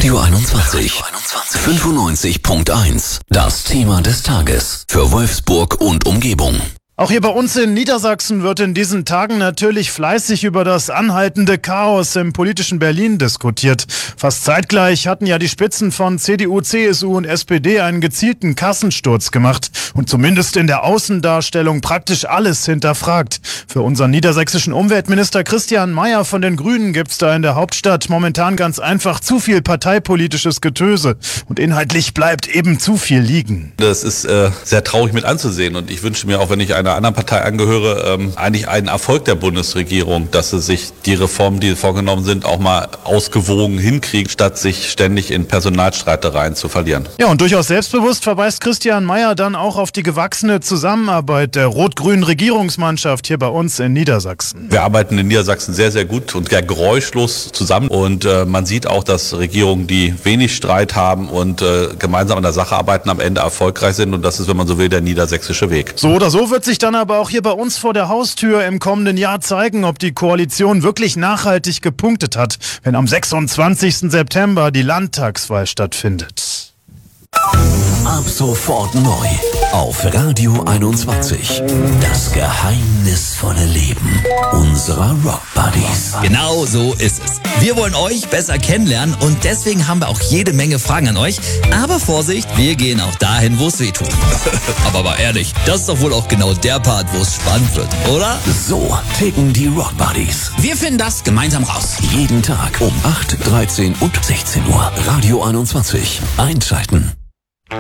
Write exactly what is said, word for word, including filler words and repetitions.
Radio einundzwanzig. fünfundneunzig Komma eins. Das Thema des Tages für Wolfsburg und Umgebung. Auch hier bei uns in Niedersachsen wird in diesen Tagen natürlich fleißig über das anhaltende Chaos im politischen Berlin diskutiert. Fast zeitgleich hatten ja die Spitzen von C D U, C S U und S P D einen gezielten Kassensturz gemacht und zumindest in der Außendarstellung praktisch alles hinterfragt. Für unseren niedersächsischen Umweltminister Christian Mayer von den Grünen gibt's da in der Hauptstadt momentan ganz einfach zu viel parteipolitisches Getöse und inhaltlich bleibt eben zu viel liegen. Das ist äh, sehr traurig mit anzusehen und ich wünsche mir auch, wenn ich eine einer anderen Partei angehöre, ähm, eigentlich einen Erfolg der Bundesregierung, dass sie sich die Reformen, die vorgenommen sind, auch mal ausgewogen hinkriegt, statt sich ständig in Personalstreitereien zu verlieren. Ja, und durchaus selbstbewusst verweist Christian Mayer dann auch auf die gewachsene Zusammenarbeit der rot-grünen Regierungsmannschaft hier bei uns in Niedersachsen. Wir arbeiten in Niedersachsen sehr, sehr gut und sehr geräuschlos zusammen und äh, man sieht auch, dass Regierungen, die wenig Streit haben und äh, gemeinsam an der Sache arbeiten, am Ende erfolgreich sind und das ist, wenn man so will, der niedersächsische Weg. So oder so wird sich dann aber auch hier bei uns vor der Haustür im kommenden Jahr zeigen, ob die Koalition wirklich nachhaltig gepunktet hat, wenn am sechsundzwanzigsten September die Landtagswahl stattfindet. Ab sofort neu auf Radio einundzwanzig. Das geheimnisvolle Leben unserer Rock Buddies. Genau so ist es. Wir wollen euch besser kennenlernen und deswegen haben wir auch jede Menge Fragen an euch. Aber Vorsicht, wir gehen auch dahin, wo es weh tut. Aber mal ehrlich, das ist doch wohl auch genau der Part, wo es spannend wird, oder? So ticken die Rock Buddies. Wir finden das gemeinsam raus. Jeden Tag um acht, dreizehn und sechzehn Uhr. Radio einundzwanzig. Einschalten.